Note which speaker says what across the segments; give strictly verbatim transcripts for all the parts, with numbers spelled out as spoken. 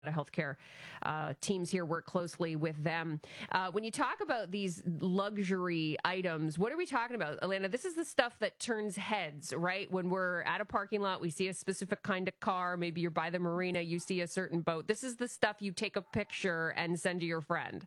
Speaker 1: healthcare uh, teams here work closely with them. Uh, when you talk about these luxury items, what are we talking about, Elena? This is the stuff that turns heads, right? When we're at a parking lot, we see a specific kind of car. Maybe you're by the marina, you see a certain boat. This is the stuff you take a picture and send to your friend.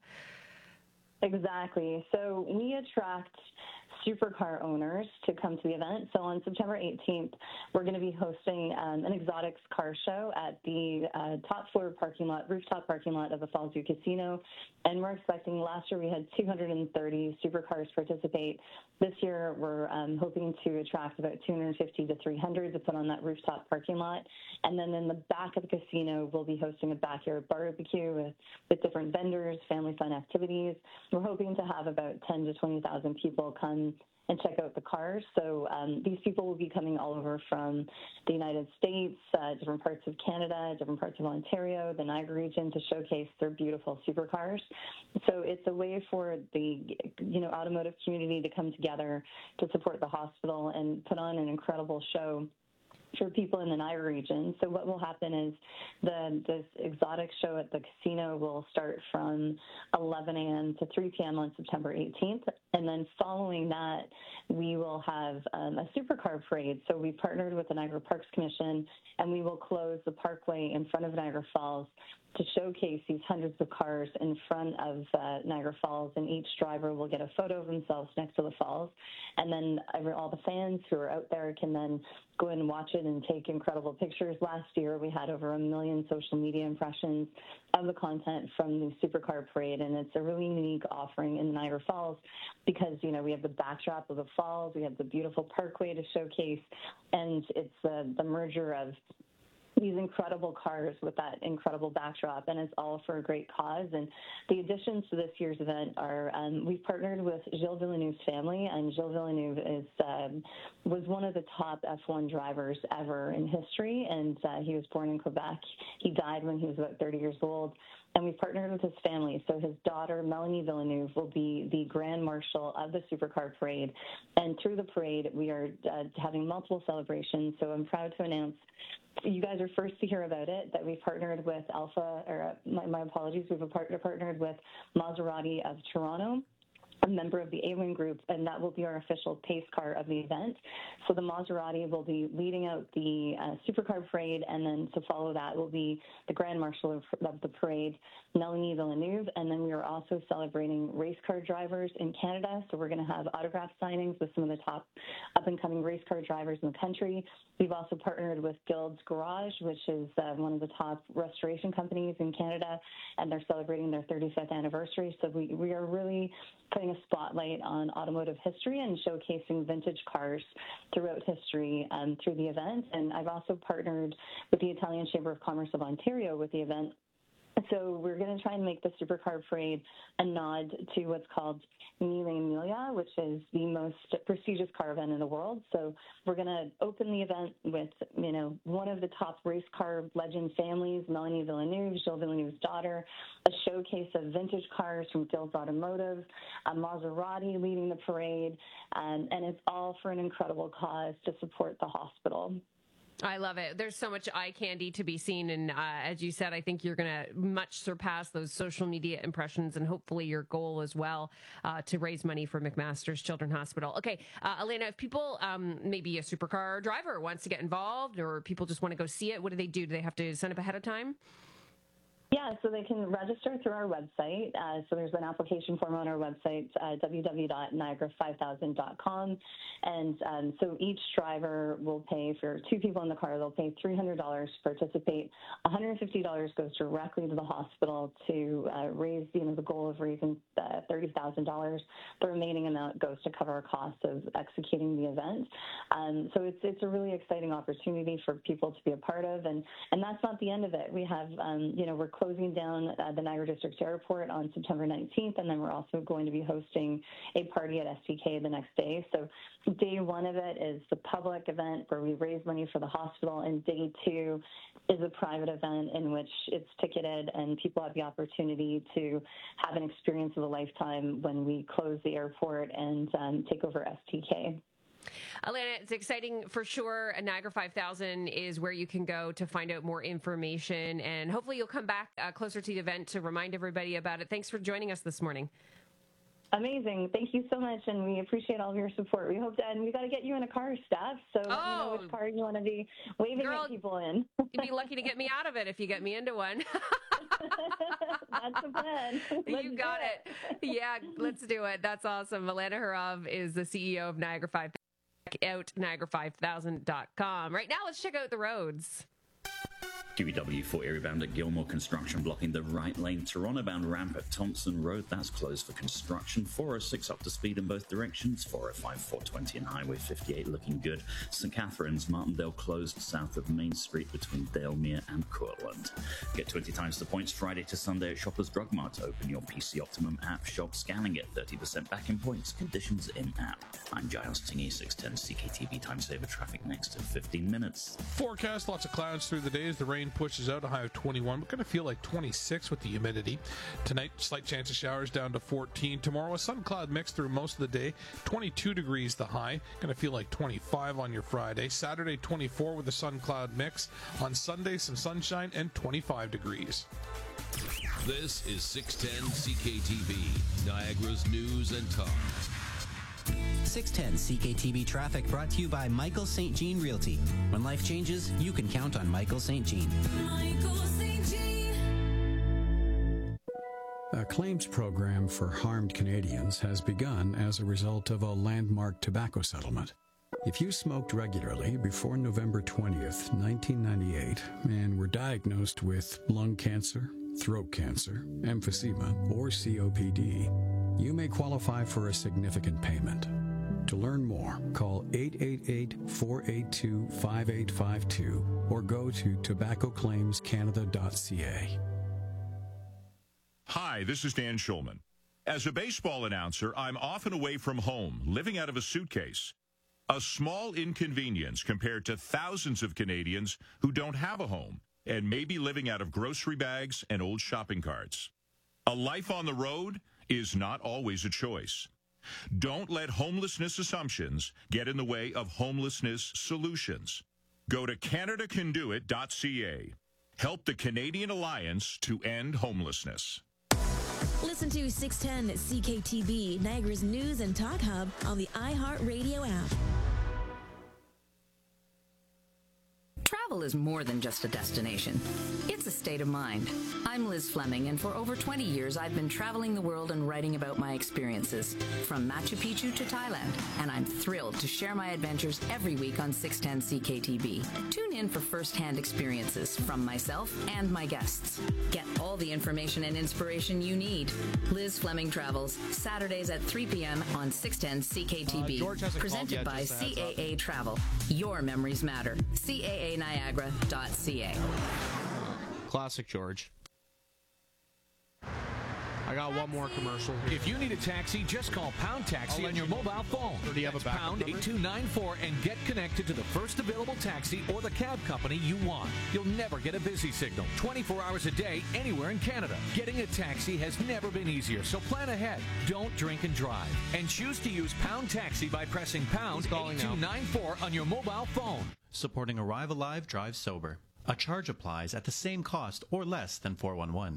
Speaker 2: Exactly. So we attract supercar owners to come to the event. So on September eighteenth, we're going to be hosting um, an exotics car show at the uh, top floor parking lot, rooftop parking lot of the Fallsview Casino. And we're expecting, last year we had two hundred thirty supercars participate. This year we're um, hoping to attract about two hundred fifty to three hundred to put on that rooftop parking lot. And then in the back of the casino, we'll be hosting a backyard barbecue with, with different vendors, family fun activities. We're hoping to have about ten to twenty thousand people come and check out the cars. So um, these people will be coming all over from the United States, uh, different parts of Canada, different parts of Ontario, the Niagara region, to showcase their beautiful supercars. So it's a way for the you know automotive community to come together to support the hospital and put on an incredible show for people in the Niagara region. So what will happen is the this exotic show at the casino will start from eleven a.m. to three p.m. on September eighteenth. And then following that, we will have um, a supercar parade. So we partnered with the Niagara Parks Commission, and we will close the parkway in front of Niagara Falls to showcase these hundreds of cars in front of uh, Niagara Falls, and each driver will get a photo of themselves next to the falls. And then every, all the fans who are out there can then go in and watch it and take incredible pictures. Last year, we had over a million social media impressions of the content from the supercar parade, and it's a really unique offering in Niagara Falls because, you know, we have the backdrop of the falls, we have the beautiful parkway to showcase, and it's uh, the merger of these incredible cars with that incredible backdrop, and it's all for a great cause. And the additions to this year's event are um, we've partnered with Gilles Villeneuve's family, and Gilles Villeneuve is um, was one of the top F one drivers ever in history, and uh, he was born in Quebec. He died when he was about thirty years old. And we partnered with his family. So his daughter, Melanie Villeneuve, will be the Grand Marshal of the Supercar Parade. And through the parade, we are uh, having multiple celebrations. So I'm proud to announce, you guys are first to hear about it, that we've partnered with Alpha, or uh, my, my apologies, we've partner, partnered with Maserati of Toronto, a member of the A-Wing Group, and that will be our official pace car of the event. So the Maserati will be leading out the uh, supercar parade, and then to follow that will be the Grand Marshal of, of the parade, Melanie Villeneuve, and then we are also celebrating race car drivers in Canada. So we're going to have autograph signings with some of the top up-and-coming race car drivers in the country. We've also partnered with Guild's Garage, which is uh, one of the top restoration companies in Canada, and they're celebrating their thirty-fifth anniversary. So we, we are really putting a spotlight on automotive history and showcasing vintage cars throughout history um, through the event. And I've also partnered with the Italian Chamber of Commerce of Ontario with the event. So we're going to try and make the Supercar Parade a nod to what's called Mille Miglia, which is the most prestigious car event in the world. So we're going to open the event with, you know, one of the top race car legend families, Melanie Villeneuve, Gilles Villeneuve's daughter, a showcase of vintage cars from Guild's Automotive, a Maserati leading the parade, um, and it's all for an incredible cause to support the hospital.
Speaker 1: I love it. There's so much eye candy to be seen. And uh, as you said, I think you're going to much surpass those social media impressions and hopefully your goal as well uh, to raise money for McMaster's Children's Hospital. Okay, uh, Elena, if people, um, maybe a supercar driver wants to get involved or people just want to go see it, what do they do? Do they have to sign up ahead of time?
Speaker 2: Yeah, so they can register through our website. Uh, so there's an application form on our website, uh, w w w dot niagara five thousand dot com. And um, so each driver will pay, for two people in the car, they'll pay three hundred dollars to participate. one hundred fifty dollars goes directly to the hospital to uh, raise, you know, the goal of raising uh, thirty thousand dollars. The remaining amount goes to cover our costs of executing the event. Um, so it's it's a really exciting opportunity for people to be a part of. And, and that's not the end of it. We have, um, you know, we're closing down uh, the Niagara District Airport on September nineteenth, and then we're also going to be hosting a party at S T K the next day. So day one of it is the public event where we raise money for the hospital, and day two is a private event in which it's ticketed and people have the opportunity to have an experience of a lifetime when we close the airport and um, take over S T K.
Speaker 1: Alana, it's exciting for sure. Niagara five thousand is where you can go to find out more information, and hopefully you'll come back uh, closer to the event to remind everybody about it. Thanks for joining us this morning.
Speaker 2: Amazing. Thank you so much, and we appreciate all of your support. We hope to, and we got to get you in a car, Steph, so oh, let me know which car you want to be waving Girl, at people in.
Speaker 1: You'd be lucky to get me out of it if you get me into one.
Speaker 2: That's the plan. Let's
Speaker 1: you got it. it. Yeah, let's do it. That's awesome. Alana Harov is the C E O of Niagara five thousand. Check out Niagara five thousand dot com. Right now, let's check out the roads.
Speaker 3: Q E W for area bound at Gilmore. Construction blocking the right lane. Toronto bound ramp at Thompson Road. That's closed for construction. four oh six up to speed in both directions. four oh five, four twenty and Highway fifty-eight looking good. St Catharines, Martindale closed south of Main Street between Dalemere and Courtland. Get twenty times the points Friday to Sunday at Shoppers Drug Mart. Open your P C Optimum app. Shop scanning it. thirty percent back in points. Conditions in app. I'm Giles Tingy, six ten C K T V time saver traffic next in fifteen minutes.
Speaker 4: Forecast, lots of clouds through the day as the rain pushes out. A high of twenty-one. We're going to feel like twenty-six with the humidity. Tonight, slight chance of showers down to fourteen. Tomorrow, a sun cloud mix through most of the day. twenty-two degrees the high. Going to feel like twenty-five on your Friday. Saturday, twenty-four with a sun cloud mix. On Sunday, some sunshine and twenty-five degrees.
Speaker 5: This is six ten C K T V, Niagara's news and talk.
Speaker 6: six ten C K T V traffic brought to you by Michael Saint Jean Realty. When life changes, you can count on Michael Saint Jean. Michael Saint
Speaker 7: Jean. A claims program for harmed Canadians has begun as a result of a landmark tobacco settlement. If you smoked regularly before November twentieth, nineteen ninety-eight, and were diagnosed with lung cancer, throat cancer, emphysema, or C O P D, you may qualify for a significant payment. To learn more, call eight eight eight, four eight two, five eight five two or go to tobacco claims canada dot c a.
Speaker 8: Hi, this is Dan Schulman. As a baseball announcer, I'm often away from home, living out of a suitcase. A small inconvenience compared to thousands of Canadians who don't have a home and may be living out of grocery bags and old shopping carts. A life on the road is not always a choice. Don't let homelessness assumptions get in the way of homelessness solutions. Go to canada can do it dot c a. Help the Canadian Alliance to end homelessness.
Speaker 9: Listen to six ten C K T V, Niagara's news and talk hub on the iHeartRadio app.
Speaker 10: Travel is more than just a destination. It's a state of mind. I'm Liz Fleming, and for over twenty years, I've been traveling the world and writing about my experiences, from Machu Picchu to Thailand, and I'm thrilled to share my adventures every week on six ten C K T V. Tune in for first-hand experiences from myself and my guests. Get all the information and inspiration you need. Liz Fleming Travels, Saturdays at three p.m. on six ten C K T V. Uh, presented by C A A Travel. Your memories matter. C A A Niagara dot c a.
Speaker 11: Classic George. I got one more commercial here.
Speaker 12: If you need a taxi, just call Pound Taxi on your mobile phone.
Speaker 11: Do you have a
Speaker 12: pound eight two nine four and get connected to the first available taxi or the cab company you want. You'll never get a busy signal. twenty-four hours a day, anywhere in Canada. Getting a taxi has never been easier, so plan ahead. Don't drink and drive. And choose to use Pound Taxi by pressing pound eight two nine four on your mobile phone.
Speaker 13: Supporting Arrive Alive, Drive Sober. A charge applies at the same cost or less than four one one.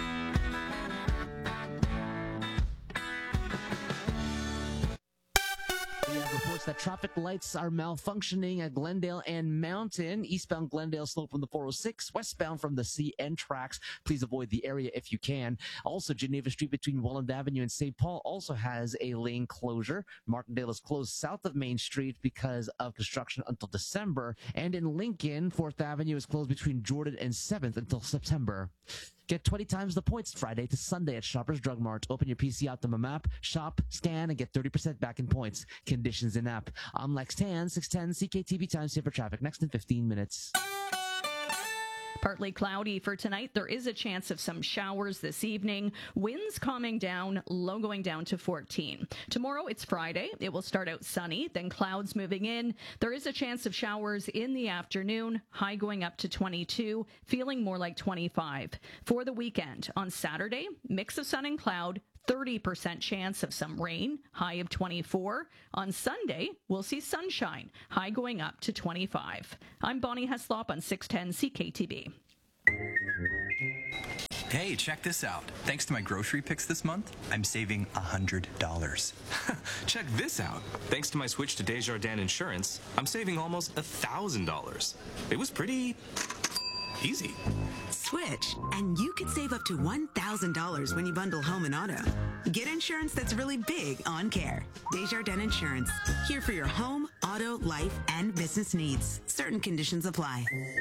Speaker 14: Reports that traffic lights are malfunctioning at Glendale and Mountain. Eastbound Glendale slow from the four oh six, westbound from the C N tracks. Please avoid the area if you can. Also, Geneva Street between Welland Avenue and Saint Paul also has a lane closure. Martindale is closed south of Main Street because of construction until December. And in Lincoln, fourth Avenue is closed between Jordan and seventh until September. Get twenty times the points Friday to Sunday at Shoppers Drug Mart. Open your P C Optimum app, shop, scan, and get thirty percent back in points. Conditions in app. I'm Lex Tan, six ten C K T V time saver traffic. Next in fifteen minutes.
Speaker 15: Partly cloudy for tonight. There is a chance of some showers this evening. Winds calming down, low going down to fourteen. Tomorrow, it's Friday. It will start out sunny, then clouds moving in. There is a chance of showers in the afternoon, high going up to twenty-two, feeling more like twenty-five. For the weekend, on Saturday, mix of sun and cloud, thirty percent chance of some rain, high of twenty-four. On Sunday, we'll see sunshine, high going up to twenty-five. I'm Bonnie Heslop on six ten C K T B.
Speaker 16: Hey, check this out. Thanks to my grocery picks this month, I'm saving one hundred dollars.
Speaker 17: Check this out. Thanks to my switch to Desjardins Insurance, I'm saving almost one thousand dollars. It was pretty easy.
Speaker 18: Switch, and you could save up to one thousand dollars when you bundle home and auto. Get insurance that's really big on care. Desjardins Insurance, here for your home, auto, life, and business needs. Certain conditions apply.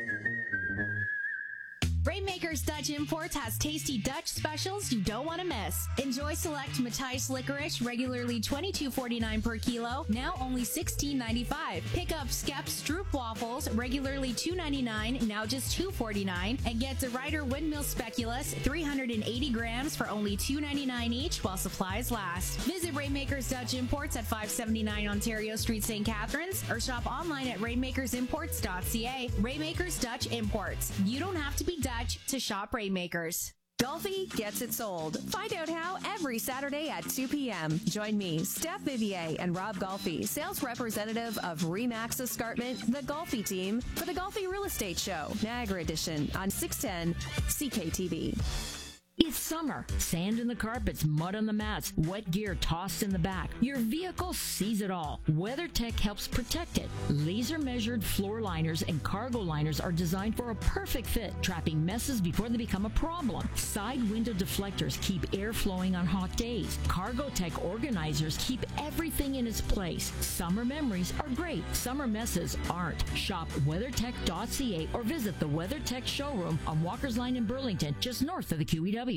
Speaker 19: Rainmakers Dutch Imports has tasty Dutch specials you don't want to miss. Enjoy select Matthijs licorice, regularly twenty-two forty-nine per kilo, now only sixteen ninety-five. Pick up Skep Stroop waffles, regularly two ninety-nine, now just two forty-nine, and get the Ryder Windmill Speculoos, three hundred eighty grams for only two ninety-nine each while supplies last. Visit Rainmakers Dutch Imports at five seventy-nine Ontario Street, Saint Catharines, or shop online at rainmakers imports dot c a. Rainmakers Dutch Imports. You don't have to be Dutch to shop Rainmakers.
Speaker 20: Golfi gets it sold. Find out how every Saturday at two p.m. Join me, Steph Vivier, and Rob Golfi, sales representative of Remax Escarpment, the Golfi team, for the Golfi Real Estate Show, Niagara Edition, on six ten C K T V.
Speaker 21: It's summer. Sand in the carpets, mud on the mats, wet gear tossed in the back. Your vehicle sees it all. WeatherTech helps protect it. Laser-measured floor liners and cargo liners are designed for a perfect fit, trapping messes before they become a problem. Side window deflectors keep air flowing on hot days. Cargotech organizers keep everything in its place. Summer memories are great. Summer messes aren't. Shop weathertech dot c a or visit the WeatherTech showroom on Walker's Line in Burlington, just north of the Q E W.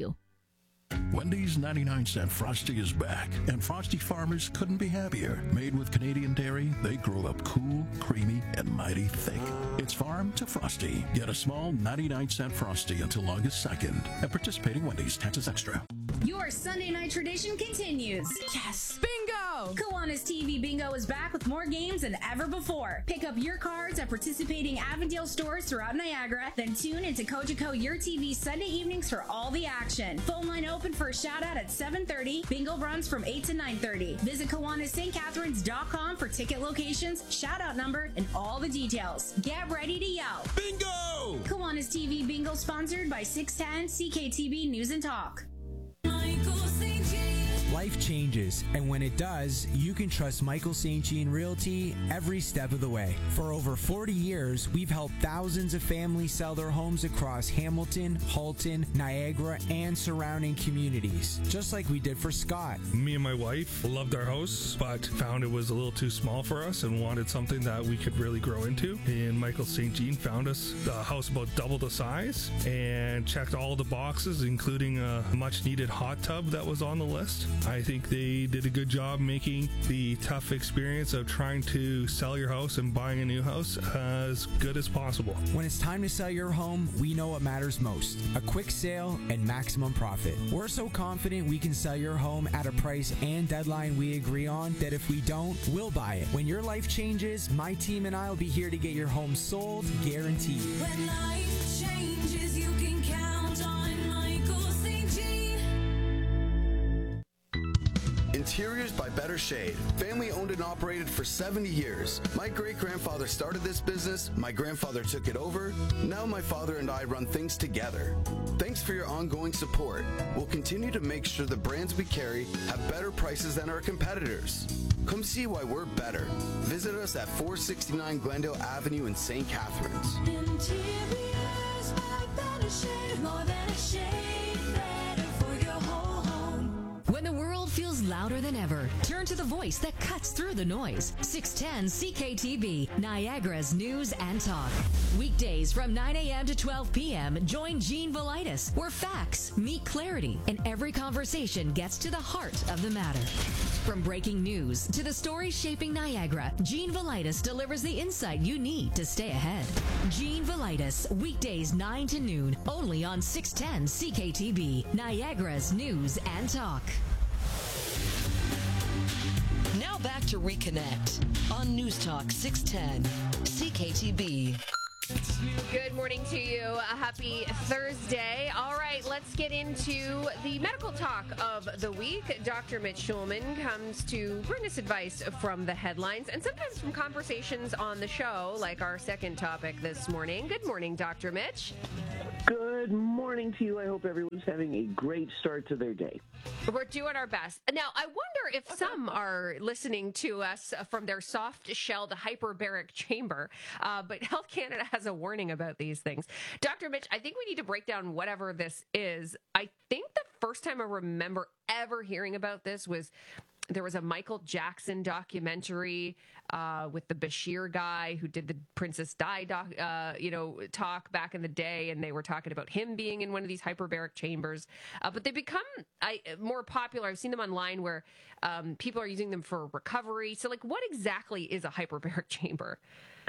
Speaker 22: Wendy's ninety-nine cent Frosty is back, and Frosty farmers couldn't be happier. Made with Canadian dairy, they grow up cool, creamy, and mighty thick. It's farm to Frosty. Get a small ninety-nine cent Frosty until August second at participating Wendy's. Taxes extra.
Speaker 19: Your Sunday night tradition continues. Yes! Bingo! Kiwanis T V Bingo is back with more games than ever before. Pick up your cards at participating Avondale stores throughout Niagara, then tune into Cogeco Your T V Sunday evenings for all the action. Phone line open for a shout out at seven thirty. Bingo runs from eight to nine thirty. Visit Kiwanis St Catharines dot com for ticket locations, shout out number, and all the details. Get ready to yell.
Speaker 22: Bingo!
Speaker 19: Kiwanis T V Bingo sponsored by six ten C K T V News and Talk.
Speaker 23: Life changes, and when it does, you can trust Michael Saint Jean Realty every step of the way. For over forty years, we've helped thousands of families sell their homes across Hamilton, Halton, Niagara, and surrounding communities, just like we did for Scott.
Speaker 24: Me and my wife loved our house, but found it was a little too small for us and wanted something that we could really grow into. And Michael Saint Jean found us a house about double the size and checked all the boxes, including a much needed hot tub that was on the list. I think they did a good job making the tough experience of trying to sell your house and buying a new house as good as possible.
Speaker 23: When it's time to sell your home, we know what matters most: a quick sale and maximum profit. We're so confident we can sell your home at a price and deadline we agree on that if we don't, we'll buy it. When your life changes, my team and I will be here to get your home sold, guaranteed.
Speaker 25: When life changes, you can count on Michael Saint Jean.
Speaker 26: Interiors by Better Shade. Family owned and operated for seventy years. My great-grandfather started this business, my grandfather took it over, now my father and I run things together. Thanks for your ongoing support. We'll continue to make sure the brands we carry have better prices than our competitors. Come see why we're better. Visit us at four sixty-nine Glendale Avenue in Saint Catharines.
Speaker 25: Interiors by Better Shade. More than a shade, better for your whole home.
Speaker 27: When the world feels louder than ever, turn to the voice that cuts through the noise. six ten C K T V, Niagara's News and Talk. Weekdays from nine a.m. to twelve p.m., join Jean Velitis, where facts meet clarity and every conversation gets to the heart of the matter. From breaking news to the stories shaping Niagara, Jean Velitis delivers the insight you need to stay ahead. Jean Velitis, weekdays nine to noon, only on six ten C K T V, Niagara's News and Talk.
Speaker 28: Now back to Reconnect on News Talk six ten C K T B.
Speaker 1: Good morning to you. A happy Thursday. All right, let's get into the medical talk of the week. Doctor Mitch Schulman comes to bring us advice from the headlines and sometimes from conversations on the show, like our second topic this morning. Good morning, Doctor Mitch.
Speaker 2: Good morning to you. I hope everyone's having a great start to their day.
Speaker 1: We're doing our best. Now, I wonder if some are listening to us from their soft-shelled hyperbaric chamber, uh, but Health Canada has a warning about these things. Doctor Mitch, I think we need to break down whatever this is. I think the first time I remember ever hearing about this was there was a Michael Jackson documentary uh, with the Bashir guy who did the Princess Di doc, uh, you know, talk back in the day, and they were talking about him being in one of these hyperbaric chambers. Uh, but they become I, more popular. I've seen them online where um, people are using them for recovery. So, like, what exactly is a hyperbaric chamber?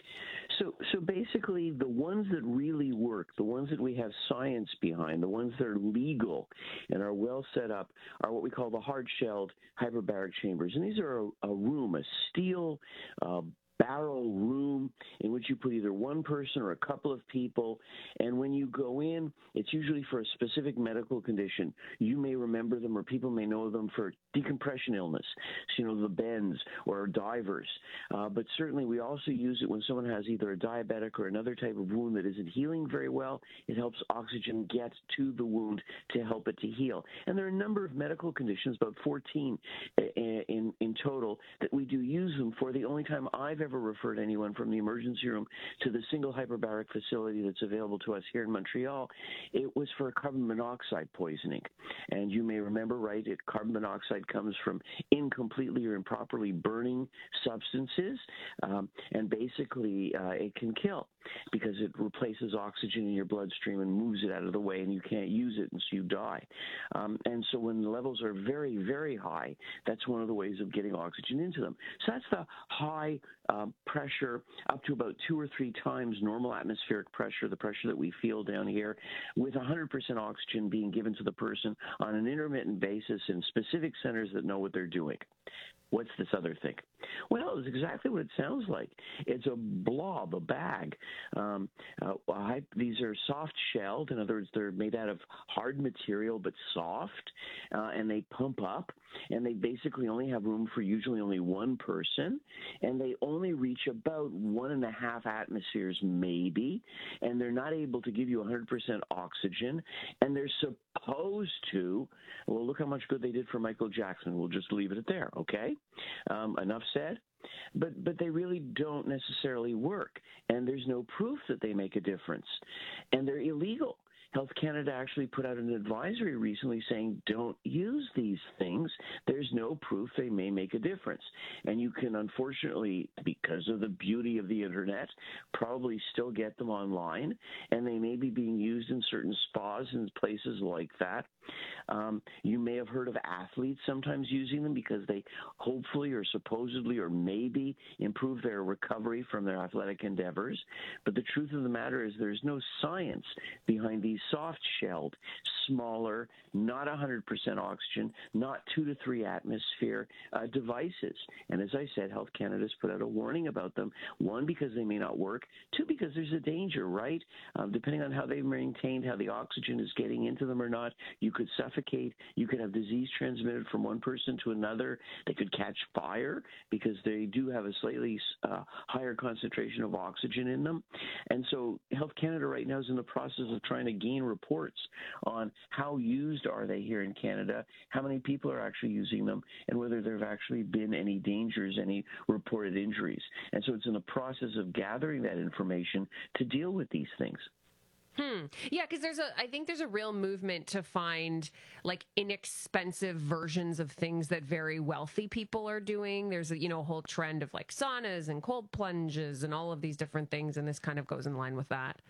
Speaker 2: So, so basically, the ones that really work, the ones that we have science behind, the ones that are legal and are well set up, are what we call the hard-shelled hyperbaric chambers. And these are a, a room, a steel uh, barrel room in which you put either one person or a couple of people. And when you go in, it's usually for a specific medical condition. You may remember them, or people may know them for decompression illness, so, you know, the bends or divers. Uh, but certainly we also use it when someone has either a diabetic or another type of wound that isn't healing very well. It helps oxygen get to the wound to help it to heal. And there are a number of medical conditions, about fourteen in, in, in total, that we do use them for. The only time I've ever referred anyone from the emergency room to the single hyperbaric facility that's available to us here in Montreal, it was for carbon monoxide poisoning. And you may remember, right, it, carbon monoxide comes from incompletely or improperly burning substances, um, and basically uh, it can kill because it replaces oxygen in your bloodstream and moves it out of the way, and you can't use it, and so you die. Um, and so when the levels are very, very high, that's one of the ways of getting oxygen into them. So that's the high uh, pressure, up to about two or three times normal atmospheric pressure, the pressure that we feel down here, with one hundred percent oxygen being given to the person on an intermittent basis in specific centers that know what they're doing. What's this other thing? Well, it's exactly what it sounds like. It's a blob, a bag. Um, uh, I, these are soft-shelled. In other words, they're made out of hard material but soft, uh, and they pump up, and they basically only have room for usually only one person, and they only reach about one and a half atmospheres maybe, and they're not able to give you one hundred percent oxygen, and they're supposed to, well, look how much good they did for Michael Jackson. We'll just leave it at there, okay? Um, enough said. But but they really don't necessarily work, and there's no proof that they make a difference, and they're illegal. Health Canada actually put out an advisory recently saying don't use these things. There's no proof they may make a difference. And you can, unfortunately, because of the beauty of the Internet, probably still get them online, and they may be being used in certain spas and places like that. Um, you may have heard of athletes sometimes using them because they hopefully or supposedly or maybe improve their recovery from their athletic endeavors. But the truth of the matter is there's no science behind these soft-shelled, smaller, not one hundred percent oxygen, not two to three atmosphere uh, devices. And as I said, Health Canada's put out a warning about them. One, because they may not work. Two, because there's a danger, right? Um, depending on how they've maintained, how the oxygen is getting into them or not, you could suffocate. You could have disease transmitted from one person to another. They could catch fire because they do have a slightly uh, higher concentration of oxygen in them. And so Health Canada right now is in the process of trying to gain reports on how used are they here in Canada, how many people are actually using them, and whether there have actually been any dangers, any reported injuries. And so it's in the process of gathering that information to deal with these things.
Speaker 1: Hmm. Yeah, because there's a, I think there's a real movement to find like inexpensive versions of things that very wealthy people are doing. There's a, you know, a whole trend of like saunas and cold plunges and all of these different things, and this kind of goes in line with that.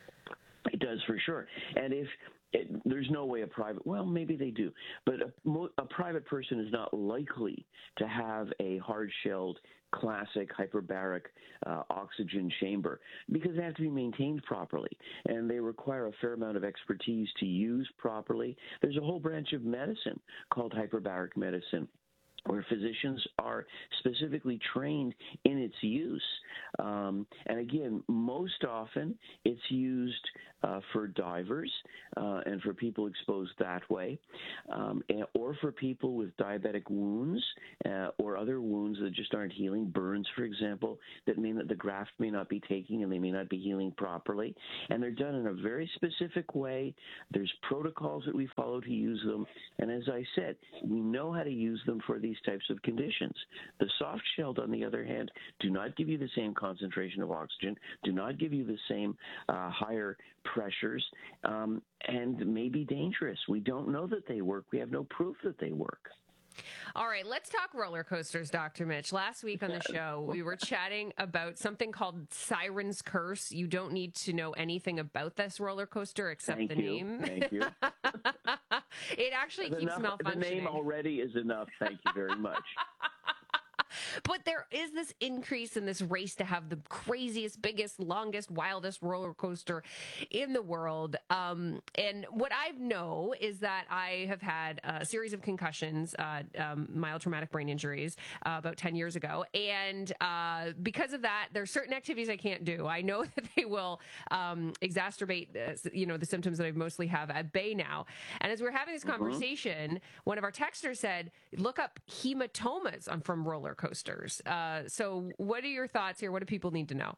Speaker 2: It does for sure. And if it, there's no way a private, well, maybe they do, but a, a private person is not likely to have a hard-shelled classic hyperbaric uh, oxygen chamber because they have to be maintained properly, and they require a fair amount of expertise to use properly. There's a whole branch of medicine called hyperbaric medicine where physicians are specifically trained in its use. Um, and again, most often it's used uh, for divers uh, and for people exposed that way, um, and, or for people with diabetic wounds uh, or other wounds that just aren't healing, burns, for example, that mean that the graft may not be taking and they may not be healing properly. And they're done in a very specific way. There's protocols that we follow to use them. And as I said, we know how to use them for these types of conditions. The soft-shelled, on the other hand, do not give you the same concentration of oxygen, do not give you the same uh, higher pressures, um, and may be dangerous. We don't know that they work. We have no proof that they work.
Speaker 1: All right, let's talk roller coasters, Doctor Mitch. Last week on the show, we were chatting about something called Siren's Curse. You don't need to know anything about this roller coaster except
Speaker 2: Thank
Speaker 1: the
Speaker 2: you.
Speaker 1: name.
Speaker 2: Thank you.
Speaker 1: It actually keeps
Speaker 2: Enough,
Speaker 1: malfunctioning.
Speaker 2: the name already is enough. Thank you very much.
Speaker 1: But there is this increase in this race to have the craziest, biggest, longest, wildest roller coaster in the world. Um, and what I know is that I have had a series of concussions, uh, um, mild traumatic brain injuries, uh, about ten years ago. And uh, because of that, there are certain activities I can't do. I know that they will um, exacerbate, uh, you know, the symptoms that I mostly have at bay now. And as we we're having this conversation, mm-hmm. one of our texters said, look up hematomas on, from roller coasters. Uh, so what are your thoughts here? What do people need to know?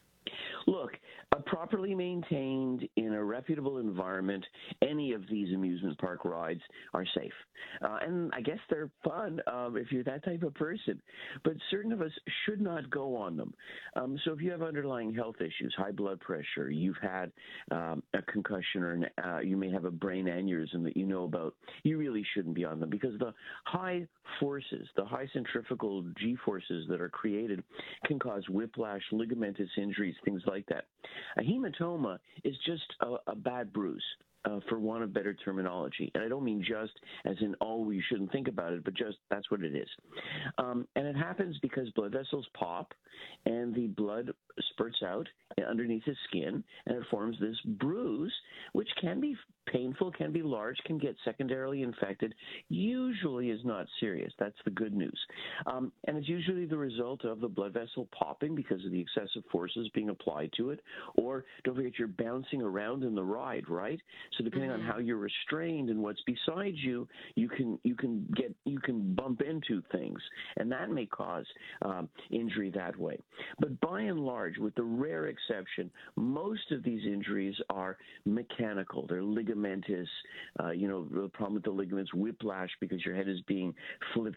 Speaker 2: Look, uh, properly maintained in a reputable environment, any of these amusement park rides are safe. Uh, and I guess they're fun um, if you're that type of person. But certain of us should not go on them. Um, so if you have underlying health issues, high blood pressure, you've had um, a concussion, or an, uh, you may have a brain aneurysm that you know about, you really shouldn't be on them, because the high forces, the high centrifugal G-forces that are created can cause whiplash, ligamentous injuries, things like that. A hematoma is just a, a bad bruise, uh, for want of better terminology. And I don't mean just as in, oh, you shouldn't think about it, but just that's what it is. Um, and it happens because blood vessels pop and the blood spurts out underneath the skin, and it forms this bruise, which can be painful, can be large, can get secondarily infected, usually is not serious. That's the good news. Um, and it's usually the result of the blood vessel popping because of the excessive forces being applied to it. Or don't forget, you're bouncing around in the ride, right? So depending mm-hmm. on how you're restrained and what's beside you, you can you can get you can bump into things, and that may cause um, injury that way. But by and large, with the rare exception, most of these injuries are mechanical. They're ligamentous, uh, you know, the problem with the ligaments, whiplash because your head is being flipped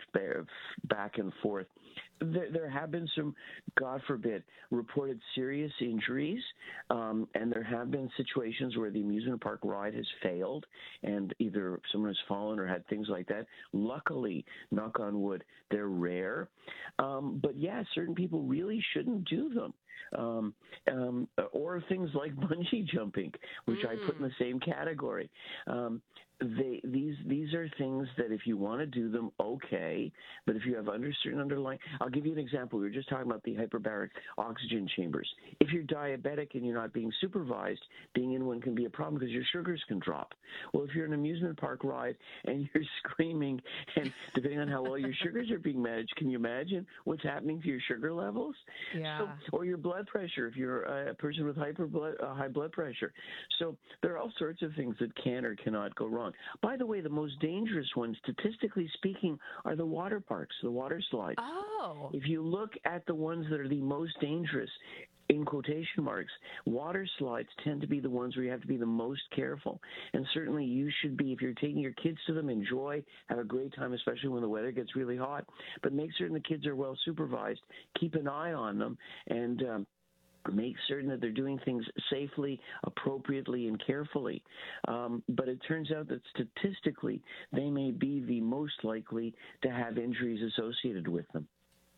Speaker 2: back and forth. There, there have been some, God forbid, reported serious injuries, um, and there have been situations where the amusement park ride has failed and either someone has fallen or had things like that. Luckily, knock on wood, they're rare. Um, but yeah, certain people really shouldn't do them. Um, um, or things like bungee jumping, which mm. I put in the same category. Um, they, these these are things that if you want to do them, okay. But if you have under certain underlying, I'll give you an example. We were just talking about the hyperbaric oxygen chambers. If you're diabetic and you're not being supervised, being in one can be a problem because your sugars can drop. Well, if you're in an amusement park ride and you're screaming, and depending on how well your sugars are being managed, can you imagine what's happening to your sugar levels?
Speaker 1: Yeah.
Speaker 2: So, or your blood pressure if you're a person with hyper blood, uh, high blood pressure. So there are all sorts of things that can or cannot go wrong. By the way, the most dangerous ones, statistically speaking, are the water parks, the water slides.
Speaker 1: Oh.
Speaker 2: If you look at the ones that are the most dangerous, in quotation marks, water slides tend to be the ones where you have to be the most careful. And certainly you should be, if you're taking your kids to them, enjoy, have a great time, especially when the weather gets really hot. But make certain the kids are well supervised. Keep an eye on them, and um, make certain that they're doing things safely, appropriately, and carefully. Um, but it turns out that statistically, they may be the most likely to have injuries associated with them.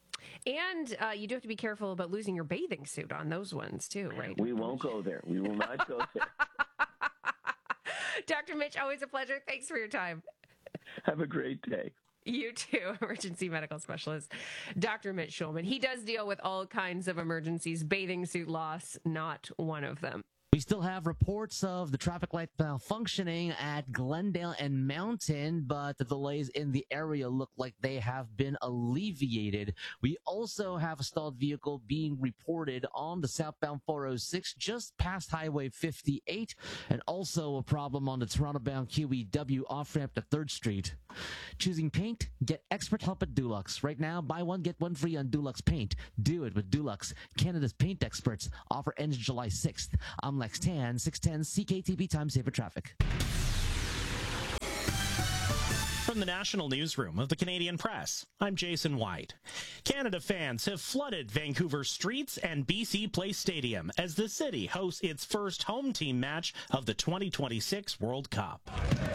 Speaker 1: And uh, you do have to be careful about losing your bathing suit on those ones, too, right?
Speaker 2: We won't go there. We will not go there.
Speaker 1: Doctor Mitch, always a pleasure. Thanks for your time.
Speaker 2: Have a great day.
Speaker 1: You too, emergency medical specialist, Doctor Mitch Schulman. He does deal with all kinds of emergencies. Bathing suit loss, not one of them.
Speaker 14: We still have reports of the traffic light malfunctioning at Glendale and Mountain, but the delays in the area look like they have been alleviated. We also have a stalled vehicle being reported on the southbound four oh six just past Highway fifty-eight, and also a problem on the Toronto-bound Q E W off-ramp to third Street. Choosing paint? Get expert help at Dulux. Right now, buy one, get one free on Dulux paint. Do it with Dulux, Canada's paint experts. Offer ends July sixth. I'm Lex Tan, six ten C K T B Time Saver Traffic.
Speaker 3: From the National Newsroom of the Canadian Press, I'm Jason White. Canada fans have flooded Vancouver streets and B C Place Stadium as the city hosts its first home team match of the twenty twenty-six World Cup.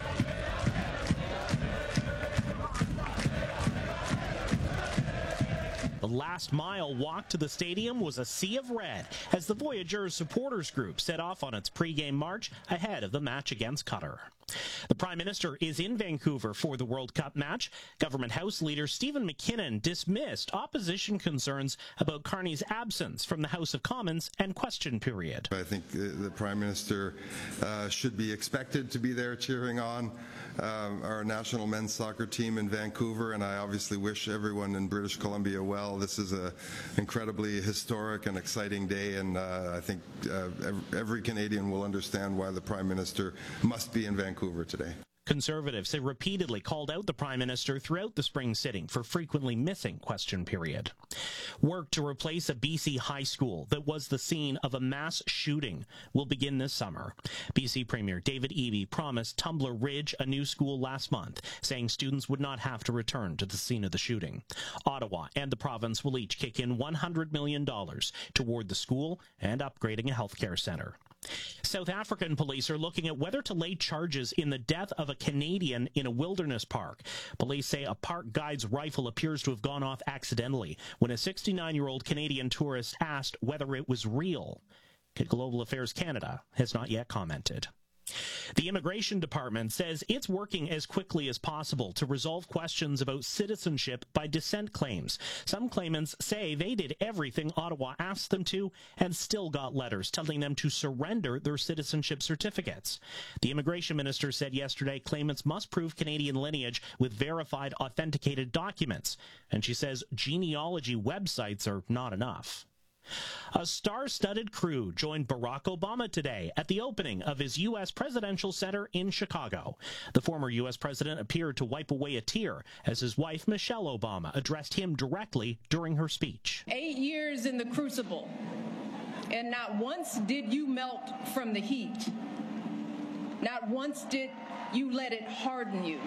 Speaker 3: The last mile walk to the stadium was a sea of red as the Voyageurs supporters group set off on its pregame march ahead of the match against Qatar. The Prime Minister is in Vancouver for the World Cup match. Government House Leader Stephen McKinnon dismissed opposition concerns about Carney's absence from the House of Commons and question period.
Speaker 4: I think the Prime Minister uh, should be expected to be there cheering on um, our national men's soccer team in Vancouver, and I obviously wish everyone in British Columbia well. This is an incredibly historic and exciting day, and uh, I think uh, every Canadian will understand why the Prime Minister must be in Vancouver today.
Speaker 3: Conservatives have repeatedly called out the Prime Minister throughout the spring sitting for frequently missing question period. Work to replace a B C high school that was the scene of a mass shooting will begin this summer. B C Premier David Eby promised Tumbler Ridge a new school last month, saying students would not have to return to the scene of the shooting. Ottawa and the province will each kick in one hundred million dollars toward the school and upgrading a healthcare centre. South African police are looking at whether to lay charges in the death of a Canadian in a wilderness park. Police say a park guide's rifle appears to have gone off accidentally when a sixty-nine-year-old Canadian tourist asked whether it was real. Global Affairs Canada has not yet commented. The Immigration Department says it's working as quickly as possible to resolve questions about citizenship by dissent claims. Some claimants say they did everything Ottawa asked them to and still got letters telling them to surrender their citizenship certificates. The Immigration Minister said yesterday claimants must prove Canadian lineage with verified authenticated documents, and she says genealogy websites are not enough. A star-studded crew joined Barack Obama today at the opening of his U S Presidential Center in Chicago. The former U S president appeared to wipe away a tear as his wife, Michelle Obama, addressed him directly during her speech.
Speaker 5: Eight years in the crucible, and not once did you melt from the heat. Not once did you let it harden you.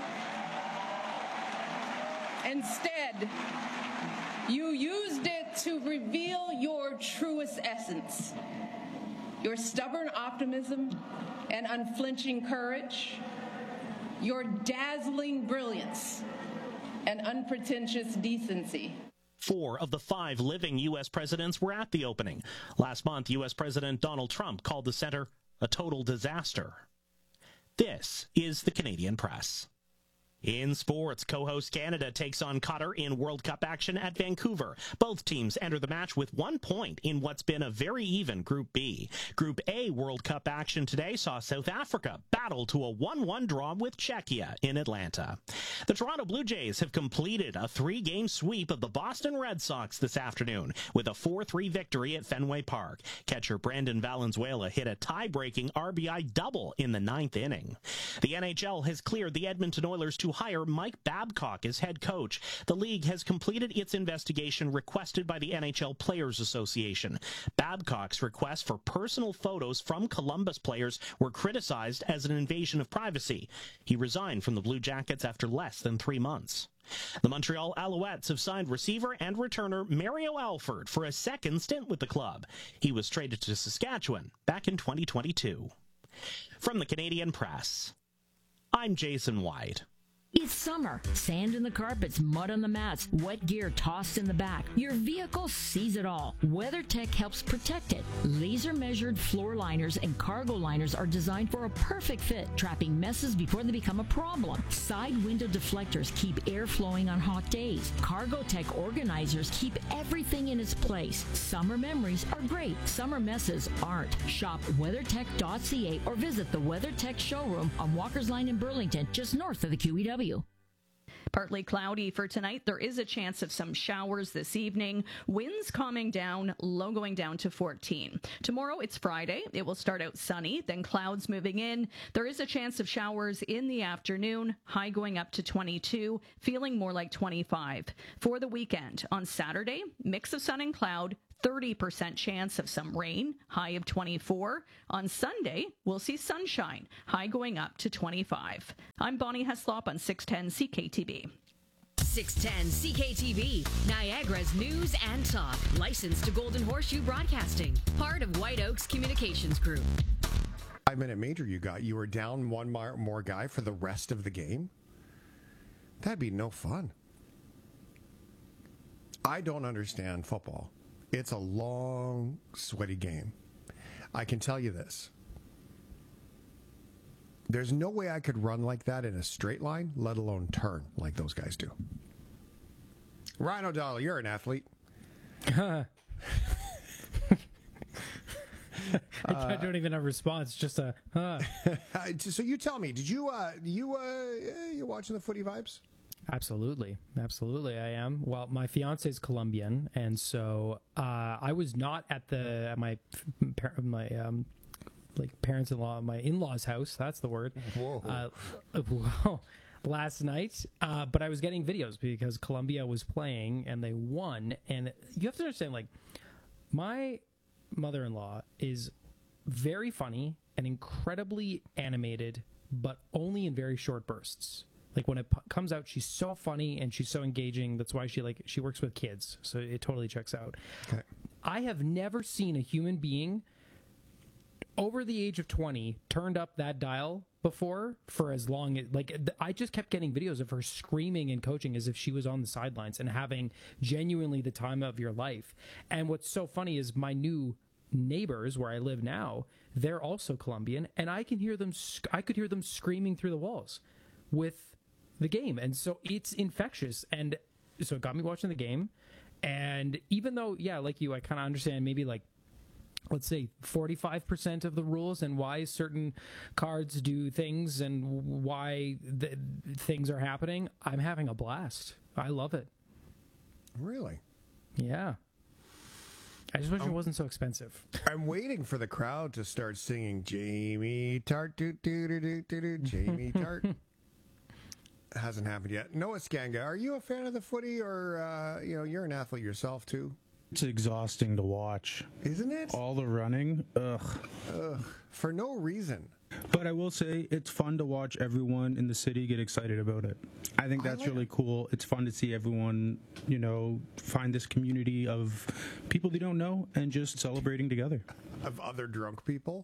Speaker 5: Instead, you used it to reveal your truest essence, your stubborn optimism and unflinching courage, your dazzling brilliance and unpretentious decency.
Speaker 3: Four of the five living U S presidents were at the opening. Last month, U S President Donald Trump called the center a total disaster. This is the Canadian Press. In sports, co-host Canada takes on Qatar in World Cup action at Vancouver. Both teams enter the match with one point in what's been a very even Group B. Group A World Cup action today saw South Africa battle to a one one draw with Czechia in Atlanta. The Toronto Blue Jays have completed a three-game sweep of the Boston Red Sox this afternoon with a four three victory at Fenway Park. Catcher Brandon Valenzuela hit a tie-breaking R B I double in the ninth inning. The N H L has cleared the Edmonton Oilers to hire Mike Babcock as head coach. The league has completed its investigation requested by the N H L Players Association. Babcock's request for personal photos from Columbus players were criticized as an invasion of privacy. He resigned from the Blue Jackets after less than three months. The Montreal Alouettes have signed receiver and returner Mario Alford for a second stint with the club. He was traded to Saskatchewan back in twenty twenty-two. From the Canadian Press, I'm Jason White.
Speaker 21: It's summer. Sand in the carpets, mud on the mats, wet gear tossed in the back. Your vehicle sees it all. WeatherTech helps protect it. Laser-measured floor liners and cargo liners are designed for a perfect fit, trapping messes before they become a problem. Side window deflectors keep air flowing on hot days. CargoTech organizers keep everything in its place. Summer memories are great. Summer messes aren't. Shop weathertech dot c a or visit the WeatherTech showroom on Walker's Line in Burlington, just north of the Q E W.
Speaker 15: Partly cloudy for tonight. There is a chance of some showers this evening. Winds calming down, low going down to fourteen. Tomorrow, it's Friday. It will start out sunny, then clouds moving in. There is a chance of showers in the afternoon, high going up to twenty-two, feeling more like twenty-five. For the weekend, on Saturday, mix of sun and cloud, thirty percent chance of some rain, high of twenty-four. On Sunday, we'll see sunshine, high going up to twenty-five. I'm Bonnie Heslop on six ten C K T V.
Speaker 27: six ten C K T V, Niagara's news and talk. Licensed to Golden Horseshoe Broadcasting. Part of White Oaks Communications Group.
Speaker 6: Five-minute major you got. You were down one more, more guy for the rest of the game? That'd be no fun. I don't understand football. It's a long, sweaty game. I can tell you this. There's no way I could run like that in a straight line, let alone turn like those guys do. Ryan O'Donnell, you're an athlete.
Speaker 7: I, I don't even have a response, just a huh.
Speaker 6: So you tell me, did you uh you uh you watching the footy vibes?
Speaker 7: Absolutely. Absolutely, I am. Well, my fiance is Colombian, and so uh, I was not at the at my my um, like parents-in-law, my in-laws' house. That's the word.
Speaker 6: Whoa.
Speaker 7: Uh, well, last night, uh, but I was getting videos because Colombia was playing and they won. And you have to understand, like, my mother-in-law is very funny and incredibly animated, but only in very short bursts. Like when it p- comes out, she's so funny and she's so engaging. That's why she like she works with kids, so it totally checks out.
Speaker 6: Okay.
Speaker 7: I have never seen a human being over the age of twenty turned up that dial before for as long as, like, I just kept getting videos of her screaming and coaching as if she was on the sidelines and having genuinely the time of your life. And what's so funny is my new neighbors where I live now, they're also Colombian, and I can hear them. I could hear them screaming through the walls with the game. And so it's infectious. And so it got me watching the game. And even though, yeah, like you, I kind of understand maybe like, let's say forty-five percent of the rules and why certain cards do things and why the, things are happening, I'm having a blast. I love it.
Speaker 6: Really?
Speaker 7: Yeah. I just wish
Speaker 6: um,
Speaker 7: it wasn't so expensive.
Speaker 6: I'm waiting for the crowd to start singing Jamie Tart, doo, doo, doo, doo, doo, doo, Jamie Tart. Hasn't happened yet. Noah Skanga, are you a fan of the footy, or uh, you know, you're an athlete yourself too?
Speaker 8: It's exhausting to watch,
Speaker 6: isn't it?
Speaker 8: All the running, ugh,
Speaker 6: ugh, for no reason.
Speaker 8: But I will say it's fun to watch everyone in the city get excited about it. I think that's I like really it. cool. It's fun to see everyone, you know, find this community of people they don't know and just celebrating together.
Speaker 6: Of other drunk people.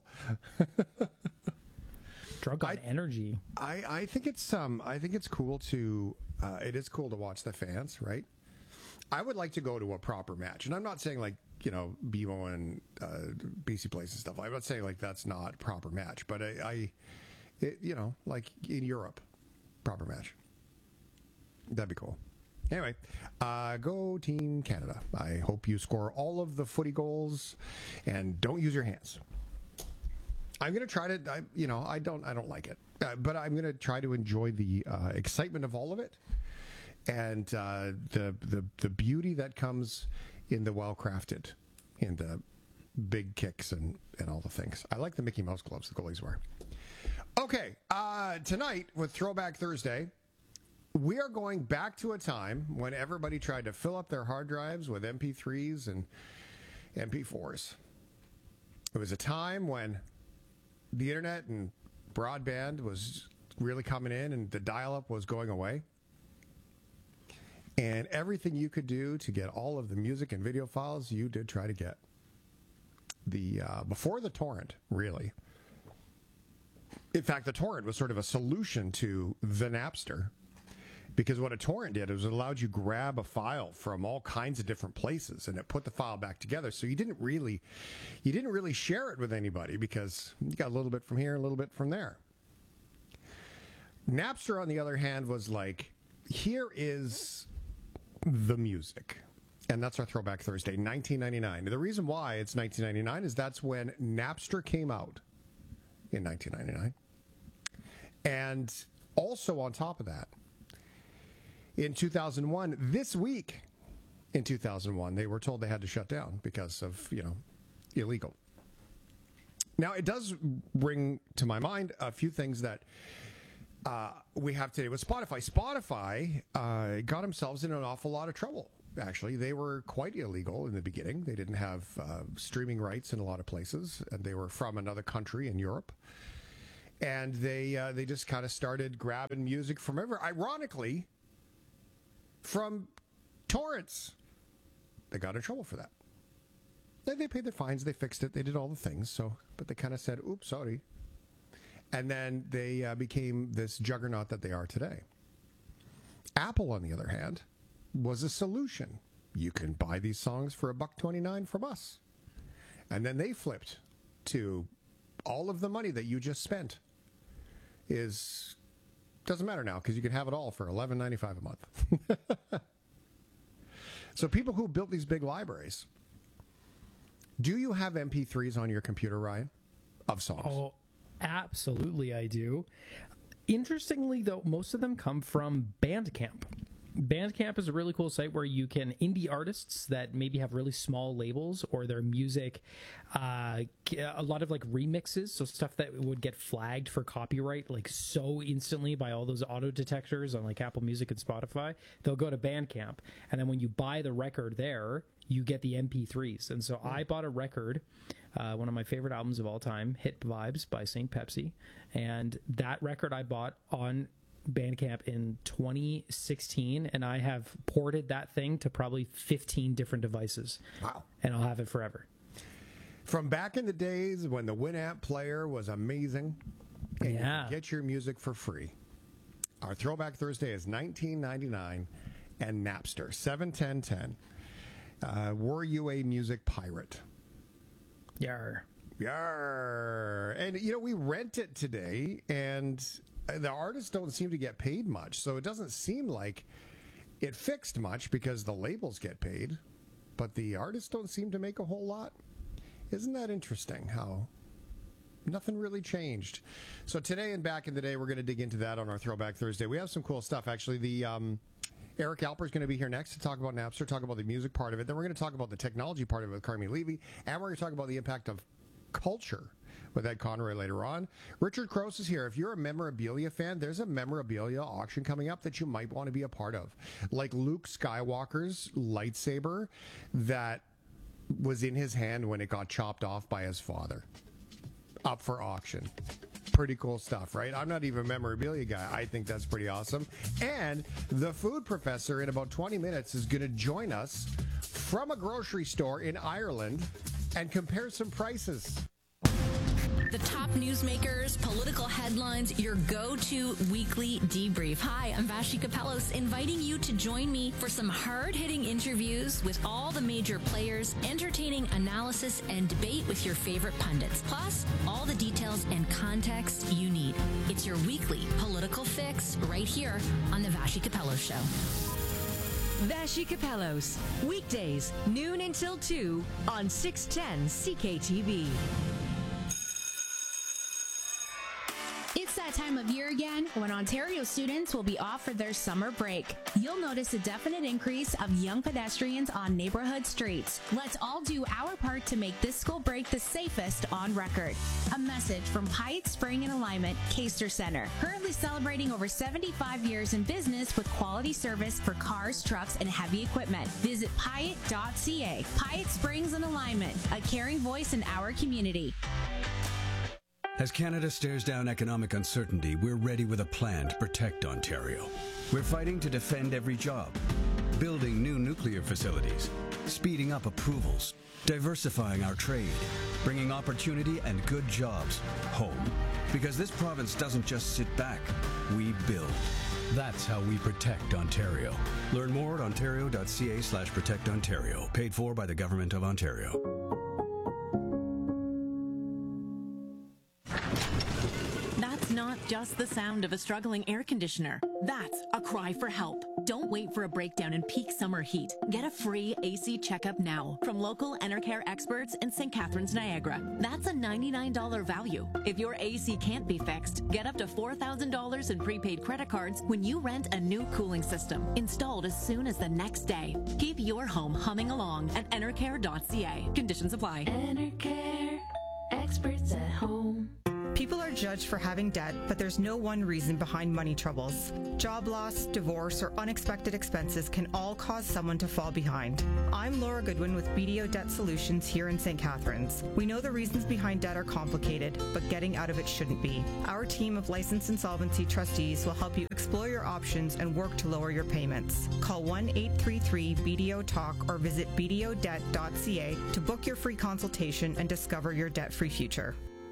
Speaker 7: Drunk on I, energy.
Speaker 6: I, I think it's um I think it's cool to uh, it is cool to watch the fans, right? I would like to go to a proper match, and I'm not saying like, you know, B M O and uh, B C Place and stuff. I'm not saying like that's not a proper match, but I, I it, you know, like in Europe, proper match. That'd be cool. Anyway, uh, go Team Canada. I hope you score all of the footy goals, and don't use your hands. I'm going to try to, I, you know, I don't, I don't like it, uh, but I'm going to try to enjoy the uh, excitement of all of it, and uh, the the the beauty that comes in the well-crafted, in the big kicks and and all the things. I like the Mickey Mouse gloves the goalies wear. Okay, uh, tonight with Throwback Thursday, we are going back to a time when everybody tried to fill up their hard drives with M P threes and M P fours. It was a time when the internet and broadband was really coming in and the dial-up was going away. And everything you could do to get all of the music and video files, you did try to get. The uh, before the torrent, really. In fact, the torrent was sort of a solution to the Napster. Because what a torrent did is it allowed you to grab a file from all kinds of different places, and it put the file back together. So you didn't really, you didn't really share it with anybody because you got a little bit from here, a little bit from there. Napster, on the other hand, was like, here is the music. And that's our Throwback Thursday, nineteen ninety-nine. The reason why it's nineteen ninety-nine is that's when Napster came out in nineteen ninety-nine. And also on top of that, in two thousand one, this week in two thousand one, they were told they had to shut down because of, you know, illegal. Now, it does bring to my mind a few things that uh, we have today with Spotify. Spotify uh, got themselves in an awful lot of trouble, actually. They were quite illegal in the beginning. They didn't have uh, streaming rights in a lot of places, and they were from another country in Europe. And they, uh, they just kind of started grabbing music from everywhere. Ironically, from torrents. They got in trouble for that. They, they paid their fines, they fixed it, they did all the things, so, but they kind of said, oops, sorry. And then they uh, became this juggernaut that they are today. Apple, on the other hand, was a solution. You can buy these songs for a buck twenty-nine from us. And then they flipped to all of the money that you just spent is... doesn't matter now because you can have it all for eleven ninety-five a month. So people who built these big libraries, do you have M P threes on your computer, Ryan, of songs?
Speaker 7: Oh, absolutely I do. Interestingly, though, most of them come from Bandcamp. Bandcamp is a really cool site where you can, indie artists that maybe have really small labels or their music, uh, a lot of like remixes, so stuff that would get flagged for copyright like so instantly by all those auto detectors on like Apple Music and Spotify, they'll go to Bandcamp. And then when you buy the record there, you get the M P threes. And so I bought a record, uh, one of my favorite albums of all time, Hit Vibes by Saint Pepsi. And that record I bought on Bandcamp in twenty sixteen, and I have ported that thing to probably fifteen different devices.
Speaker 6: Wow.
Speaker 7: And I'll have it forever.
Speaker 6: From back in the days when the Winamp player was amazing, and
Speaker 7: yeah.
Speaker 6: you could get your music for free. Our Throwback Thursday is nineteen ninety-nine and Napster, seven ten ten. Uh, were you a music pirate?
Speaker 7: Yar.
Speaker 6: Yar. And, you know, we rent it today, and the artists don't seem to get paid much, so it doesn't seem like it fixed much because the labels get paid, but the artists don't seem to make a whole lot. Isn't that interesting how nothing really changed? So today and back in the day, we're going to dig into that on our Throwback Thursday. We have some cool stuff, actually. The um, Eric Alper is going to be here next to talk about Napster, talk about the music part of it. Then we're going to talk about the technology part of it with Carmi Levy, and we're going to talk about the impact of culture with Ed Conroy later on. Richard Cross is here. If you're a memorabilia fan, there's a memorabilia auction coming up that you might want to be a part of. Like Luke Skywalker's lightsaber that was in his hand when it got chopped off by his father. Up for auction. Pretty cool stuff, right? I'm not even a memorabilia guy. I think that's pretty awesome. And the food professor in about twenty minutes is going to join us from a grocery store in Ireland and compare some prices.
Speaker 19: The top newsmakers, political headlines, your go-to weekly debrief. Hi, I'm Vashi Kapelos, inviting you to join me for some hard-hitting interviews with all the major players, entertaining analysis, and debate with your favorite pundits. Plus, all the details and context you need. It's your weekly political fix right here on The Vashi Kapelos Show. Vashi Kapelos, weekdays, noon until two on six ten C K T V.
Speaker 9: It's that time of year again when Ontario students will be off for their summer break. You'll notice a definite increase of young pedestrians on neighborhood streets. Let's all do our part to make this school break the safest on record. A message from Pyatt Spring and Alignment Caster Center, currently celebrating over seventy-five years in business with quality service for cars, trucks, and heavy equipment. Visit Pyatt dot C A. Pyatt Springs and Alignment, a caring voice in our community.
Speaker 10: As Canada stares down economic uncertainty, we're ready with a plan to protect Ontario. We're fighting to defend every job, building new nuclear facilities, speeding up approvals, diversifying our trade, bringing opportunity and good jobs home. Because this province doesn't just sit back, we build. That's how we protect Ontario. Learn more at ontario.ca slash protect Ontario. Paid for by the Government of Ontario.
Speaker 11: That's not just the sound of a struggling air conditioner. That's a cry for help. Don't wait for a breakdown in peak summer heat. Get a free A C checkup now from local Enercare experts in Saint Catharines, Niagara. That's a ninety-nine dollars value. If your A C can't be fixed, get up to four thousand dollars in prepaid credit cards when you rent a new cooling system, installed as soon as the next day. Keep your home humming along at enercare dot c a. Conditions apply.
Speaker 25: Enercare, experts at home.
Speaker 12: People are judged for having debt, but there's no one reason behind money troubles. Job loss, divorce, or unexpected expenses can all cause someone to fall behind. I'm Laura Goodwin with B D O Debt Solutions here in Saint Catharines. We know the reasons behind debt are complicated, but getting out of it shouldn't be. Our team of licensed insolvency trustees will help you explore your options and work to lower your payments. Call one eight three three B D O talk or visit b d o debt dot c a to book your free consultation and discover your debt-free future.